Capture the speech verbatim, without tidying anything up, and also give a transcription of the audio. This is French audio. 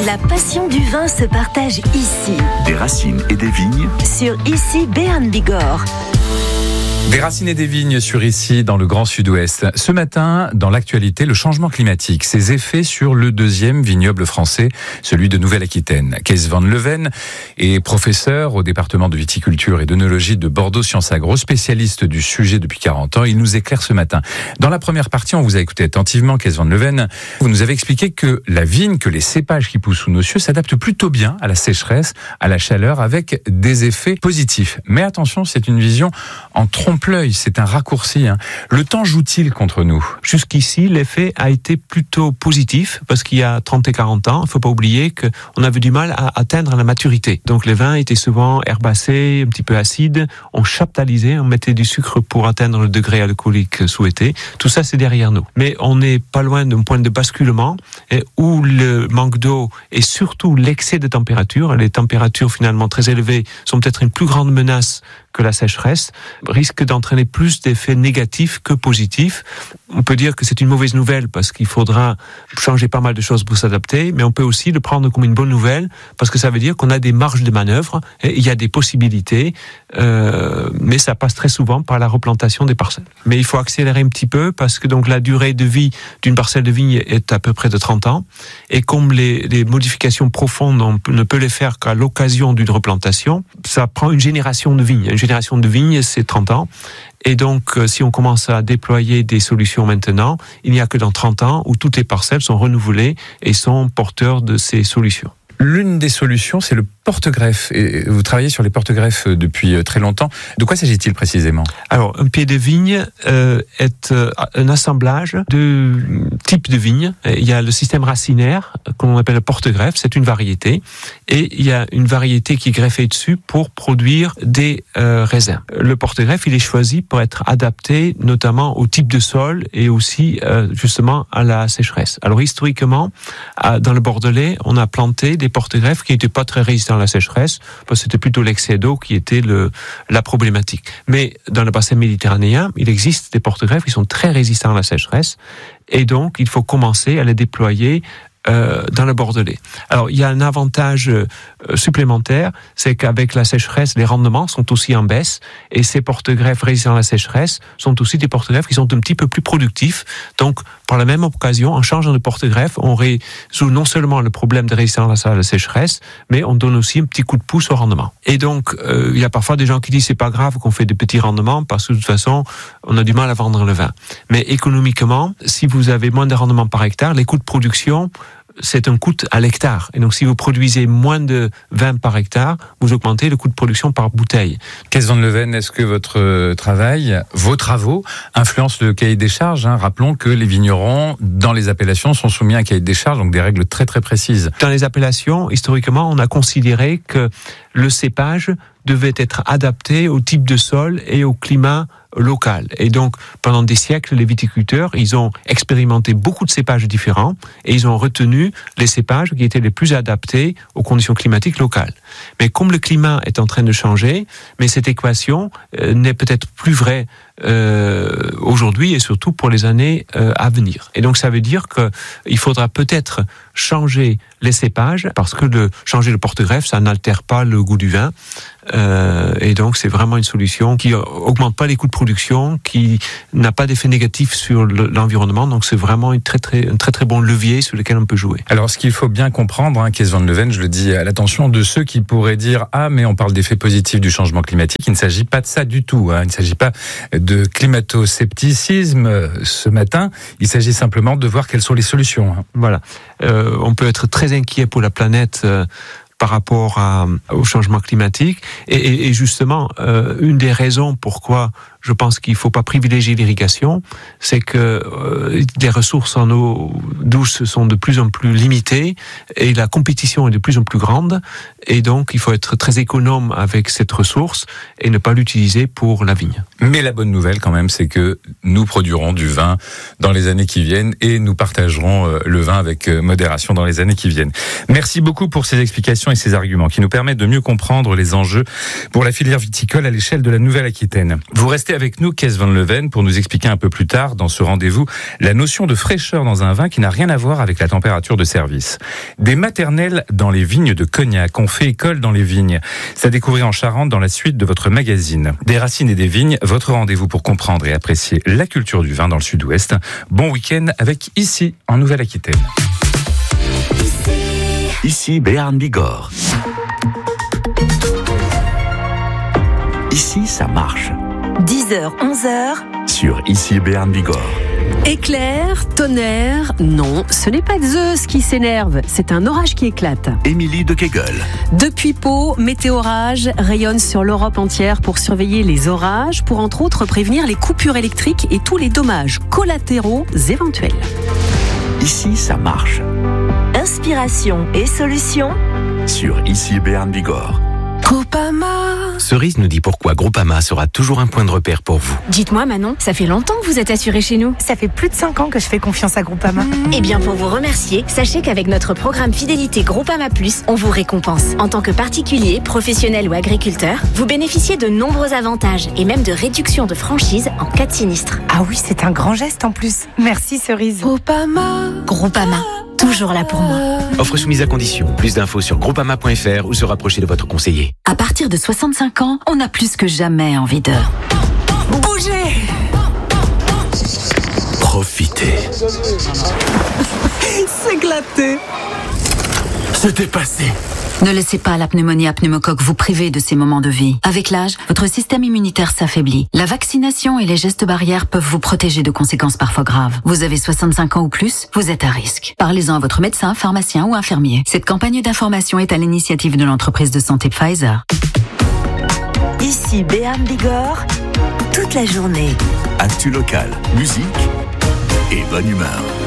La passion du vin se partage ici. Des racines et des vignes. Sur Ici Béarn Bigorre. Des racines et des vignes sur Ici, dans le Grand Sud-Ouest. Ce matin, dans l'actualité, le changement climatique, ses effets sur le deuxième vignoble français, celui de Nouvelle-Aquitaine. Kees van Leuven est professeur au département de viticulture et d'œnologie de Bordeaux Sciences Agro, spécialiste du sujet depuis quarante ans. Il nous éclaire ce matin. Dans la première partie, on vous a écouté attentivement, Kees van Leuven. Vous nous avez expliqué que la vigne, que les cépages qui poussent sous nos cieux s'adaptent plutôt bien à la sécheresse, à la chaleur, avec des effets positifs. Mais attention, c'est une vision en trompe l'œil, c'est un raccourci. Hein. Le temps joue-t-il contre nous ? Jusqu'ici, l'effet a été plutôt positif, parce qu'il y a trente et quarante ans, il ne faut pas oublier qu'on avait du mal à atteindre la maturité. Donc les vins étaient souvent herbacés, un petit peu acides, on chaptalisait, on mettait du sucre pour atteindre le degré alcoolique souhaité. Tout ça, c'est derrière nous. Mais on n'est pas loin d'un point de basculement eh, où le manque d'eau et surtout l'excès de température, les températures finalement très élevées sont peut-être une plus grande menace que la sécheresse, risque d'entraîner plus d'effets négatifs que positifs. On peut dire que c'est une mauvaise nouvelle parce qu'il faudra changer pas mal de choses pour s'adapter, mais on peut aussi le prendre comme une bonne nouvelle parce que ça veut dire qu'on a des marges de manœuvre, et il y a des possibilités, euh, mais ça passe très souvent par la replantation des parcelles. Mais il faut accélérer un petit peu parce que donc la durée de vie d'une parcelle de vigne est à peu près de trente ans, et comme les, les modifications profondes, on ne peut les faire qu'à l'occasion d'une replantation, ça prend une génération de vignes. Une génération de vignes, c'est trente ans. Et donc, si on commence à déployer des solutions maintenant, il n'y a que dans trente ans où toutes les parcelles sont renouvelées et sont porteurs de ces solutions. L'une des solutions, c'est le porte-greffe. Et vous travaillez sur les porte-greffes depuis très longtemps. De quoi s'agit-il précisément ? Alors, un pied de vigne euh, est euh, un assemblage de types de vignes. Il y a le système racinaire, qu'on appelle le porte-greffe, c'est une variété. Et il y a une variété qui est greffée dessus pour produire des euh, raisins. Le porte-greffe, il est choisi pour être adapté notamment au type de sol et aussi euh, justement à la sécheresse. Alors, historiquement, à, dans le Bordelais, on a planté des porte-greffes qui n'étaient pas très résistants à la sécheresse, parce que c'était plutôt l'excès d'eau qui était le, la problématique. Mais dans le bassin méditerranéen, il existe des porte-greffes qui sont très résistants à la sécheresse, et donc il faut commencer à les déployer Euh, dans le Bordelais. Alors, il y a un avantage euh, supplémentaire, c'est qu'avec la sécheresse, les rendements sont aussi en baisse, et ces porte-greffes résistants à la sécheresse sont aussi des porte-greffes qui sont un petit peu plus productifs. Donc, par la même occasion, en changeant de porte-greffe, on résout non seulement le problème de résistance à la sécheresse, mais on donne aussi un petit coup de pouce au rendement. Et donc, euh, il y a parfois des gens qui disent c'est pas grave qu'on fait des petits rendements, parce que de toute façon, on a du mal à vendre le vin. Mais économiquement, si vous avez moins de rendement par hectare, les coûts de production, c'est un coût à l'hectare. Et donc, si vous produisez moins de vin par hectare, vous augmentez le coût de production par bouteille. Kees van Leuven, est-ce que votre travail, vos travaux, influencent le cahier des charges ? hein Rappelons que les vignerons, dans les appellations, sont soumis à un cahier des charges, donc des règles très très précises. Dans les appellations, historiquement, on a considéré que le cépage devait être adapté au type de sol et au climat local. Et donc, pendant des siècles, les viticulteurs, ils ont expérimenté beaucoup de cépages différents et ils ont retenu les cépages qui étaient les plus adaptés aux conditions climatiques locales. Mais comme le climat est en train de changer, mais cette équation euh, n'est peut-être plus vraie euh, aujourd'hui et surtout pour les années euh, à venir. Et donc, ça veut dire qu'il faudra peut-être changer les cépages parce que de changer le porte-greffe, ça n'altère pas le goût du vin. Euh, et donc, c'est vraiment une solution qui augmente pas les coûts de production, qui n'a pas d'effet négatif sur le, l'environnement. Donc, c'est vraiment une très, très, un très, très bon levier sur lequel on peut jouer. Alors, ce qu'il faut bien comprendre, hein, Kees van Leuven, je le dis à l'attention de ceux qui pourraient dire « Ah, mais on parle d'effets positifs du changement climatique ». Il ne s'agit pas de ça du tout. Hein. Il ne s'agit pas de climato-scepticisme ce matin. Il s'agit simplement de voir quelles sont les solutions. Hein. Voilà. Euh, on peut être très inquiet pour la planète euh, par rapport à, au changement climatique. Et, et, et justement, euh, une des raisons pourquoi je pense qu'il ne faut pas privilégier l'irrigation, c'est que euh, les ressources en eau douce sont de plus en plus limitées et la compétition est de plus en plus grande. Et donc, il faut être très économe avec cette ressource et ne pas l'utiliser pour la vigne. Mais la bonne nouvelle quand même, c'est que nous produirons du vin dans les années qui viennent et nous partagerons le vin avec modération dans les années qui viennent. Merci beaucoup pour ces explications et ces arguments qui nous permettent de mieux comprendre les enjeux pour la filière viticole à l'échelle de la Nouvelle-Aquitaine. Vous restez Restez avec nous, Kees van Leuven, pour nous expliquer un peu plus tard dans ce rendez-vous la notion de fraîcheur dans un vin qui n'a rien à voir avec la température de service. Des maternelles dans les vignes de Cognac. On fait école dans les vignes. C'est à découvrir en Charente dans la suite de votre magazine. Des racines et des vignes, votre rendez-vous pour comprendre et apprécier la culture du vin dans le Sud-Ouest. Bon week-end avec Ici, en Nouvelle-Aquitaine. Ici Béarn Bigorre. Ici, ça marche. dix heures, onze heures. Sur Ici Béarn Bigorre. Éclair, tonnerre, non, ce n'est pas Zeus qui s'énerve, c'est un orage qui éclate. Émilie de Kegel. Depuis Pau, Météorage rayonne sur l'Europe entière pour surveiller les orages, pour entre autres prévenir les coupures électriques et tous les dommages collatéraux éventuels. Ici, ça marche. Inspiration et solutions. Sur Ici Béarn Bigorre. Groupama. Cerise nous dit pourquoi Groupama sera toujours un point de repère pour vous. Dites-moi Manon, ça fait longtemps que vous êtes assurée chez nous. Ça fait plus de cinq ans que je fais confiance à Groupama. Mmh. Eh bien pour vous remercier, sachez qu'avec notre programme Fidélité Groupama Plus, on vous récompense. En tant que particulier, professionnel ou agriculteur, vous bénéficiez de nombreux avantages et même de réductions de franchise en cas de sinistre. Ah oui, c'est un grand geste en plus. Merci Cerise. Groupama. Groupama, toujours là pour moi. Offre soumise à condition. Plus d'infos sur groupama point f r ou se rapprocher de votre conseiller. À partir de soixante-cinq ans, on a plus que jamais envie de Bougez. Profitez. S'éclater. Se dépasser. Ne laissez pas la pneumonie à pneumocoque vous priver de ces moments de vie. Avec l'âge, votre système immunitaire s'affaiblit. La vaccination et les gestes barrières peuvent vous protéger de conséquences parfois graves. Vous avez soixante-cinq ans ou plus, vous êtes à risque. Parlez-en à votre médecin, pharmacien ou infirmier. Cette campagne d'information est à l'initiative de l'entreprise de santé Pfizer. Ici Béarn Bigorre, toute la journée. Actu local, musique et bonne humeur.